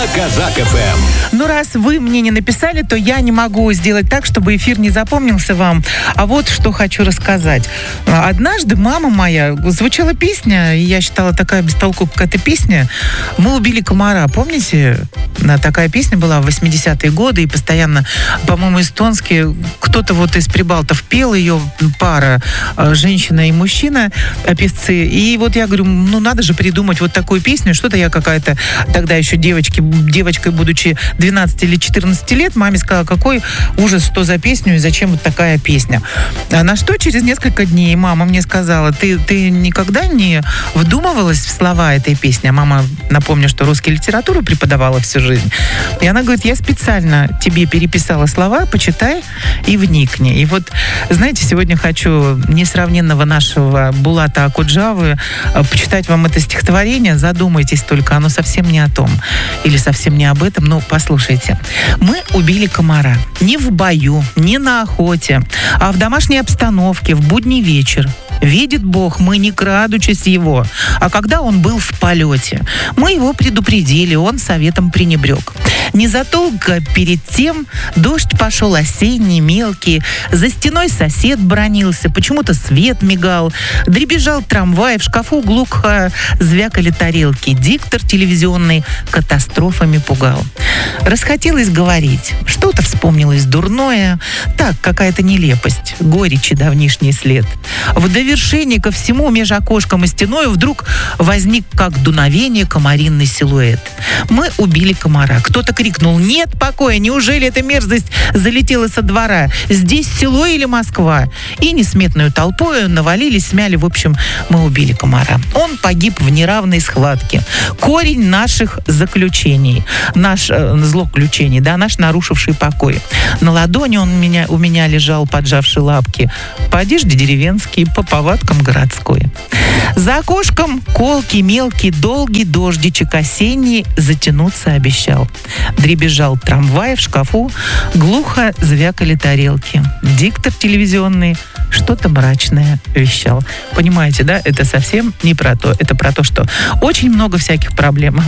Казак ФМ. Ну, раз вы мне не написали, то я не могу сделать так, чтобы эфир не запомнился вам. А вот что хочу рассказать. Однажды мама моя, звучала песня, и я считала, такая бестолковая какая-то песня. «Мы убили комара». Помните? Такая песня была в 80-е годы, и постоянно, по-моему, эстонские, кто-то вот из прибалтов пел ее, пара, женщина и мужчина, певцы. И вот я говорю, ну, надо же придумать вот такую песню. Что-то я какая-то тогда еще девочкой, будучи 12 или 14 лет, маме сказала, какой ужас, что за песню и зачем вот такая песня. А на что через несколько дней мама мне сказала, ты никогда не вдумывалась в слова этой песни? А мама, напомню, что русскую литературу преподавала всю жизнь. И она говорит, я специально тебе переписала слова, почитай и вникни. И вот, знаете, сегодня хочу несравненного нашего Булата Акуджавы почитать вам это стихотворение. Задумайтесь только, оно совсем не о том. Или совсем не об этом, но послушайте. Мы убили комара. Не в бою, не на охоте, а в домашней обстановке, в будний вечер. Видит Бог, мы не крадучись его. А когда он был в полете, мы его предупредили, он советом пренебрег. Незадолго перед тем дождь пошел осенний, мелкий. За стеной сосед бранился, почему-то свет мигал. Дребезжал трамвай, в шкафу глухо звякали тарелки. Диктор телевизионный катастрофами пугал. Расхотелось говорить. Что-то вспомнилось дурное. Так, какая-то нелепость. Горечи давнишний след. В довершение ко всему между окошком и стеной вдруг возник, как дуновение, комаринный силуэт. Мы убили комара. Кто-то крикнул: «Нет покоя! Неужели эта мерзость залетела со двора? Здесь село или Москва?» И несметную толпою навалились, смяли. В общем, мы убили комара. Он погиб в неравной схватке. Корень наших заключений. Наш злоключений, да, наш нарушивший покой. На ладони он у меня лежал, поджавший лапки. По одежде деревенский, по повадкам городской. За окошком колкий, мелкий, долгий дождичек осенний затянуться обещал. Дребезжал трамвай, в шкафу глухо звякали тарелки. Диктор телевизионный что-то мрачное вещал. Понимаете, да? Это совсем не про то. Это про то, что очень много всяких проблем,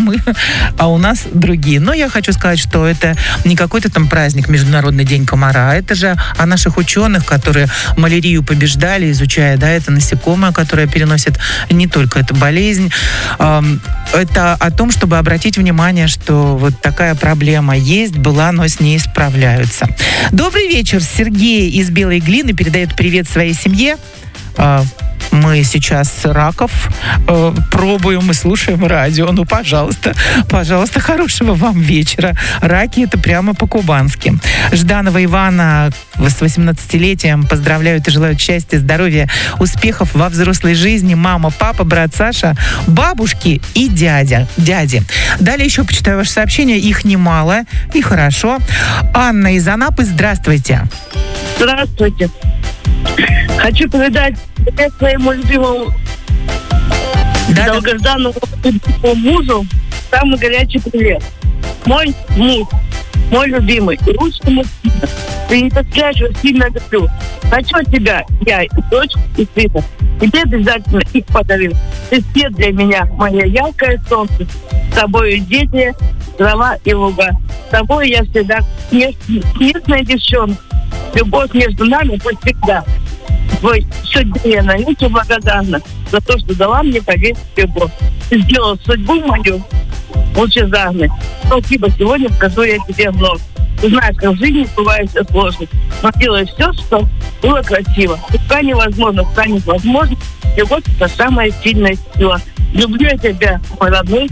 а у нас другие. Но я хочу сказать, что это не какой-то там праздник, Международный день комара, а это же о наших ученых, которые малярию побеждали, изучая, да, это насекомое, которое переносит не только эту болезнь. Это о том, чтобы обратить внимание, что вот такая проблема есть, была, но с ней справляются. Добрый вечер. Сергей из Белой Глины передает привет своей семье. Мы сейчас с Раков пробуем и слушаем радио. Ну, пожалуйста, хорошего вам вечера. Раки — это прямо по-кубански. Жданова Ивана с 18-летием поздравляют и желают счастья, здоровья, успехов во взрослой жизни. Мама, папа, брат Саша, бабушки и дяди. Далее еще почитаю ваши сообщения. Их немало и хорошо. Анна из Анапы, здравствуйте. Здравствуйте. Хочу передать привет своему любимому долгожданному мужу самый горячий привет. Мой муж, мой любимый, русский мужчина. Ты не представляешь, что сильно люблю. Хочу от тебя, я, и дочь, и сына. Тебе обязательно их подарю. Ты свет для меня, моя яркое солнце. С тобой дети, трава и луга. С тобой я всегда нежная девчонка. Любовь между нами хоть всегда. Твой судьбе я навеки благодарна за то, что дала мне поверить в любовь. Ты сделал судьбу мою лучезарной. Спасибо, сегодня скажу я тебе вновь. Ты знаешь, как в жизни бывает все сложно. Но делай все, что было красиво. Пока невозможно, станет возможно. Любовь — это самая сильная сила. Люблю я тебя, мой родной.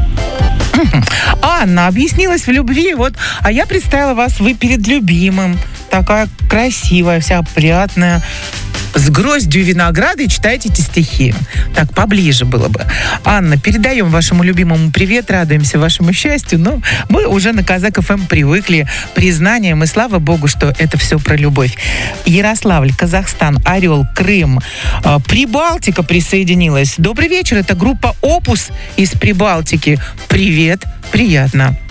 Анна объяснилась в любви, вот, а я представила вас, вы перед любимым, такая красивая, вся опрятная, с гроздью винограда, и читаете эти стихи. Так, поближе было бы. Анна, передаем вашему любимому привет, радуемся вашему счастью, но мы уже на Казак ФМ привыкли признаниям, и слава богу, что это все про любовь. Ярославль, Казахстан, Орел, Крым, Прибалтика присоединилась. Добрый вечер, это группа «Опус» из Прибалтики. Привет, приятно.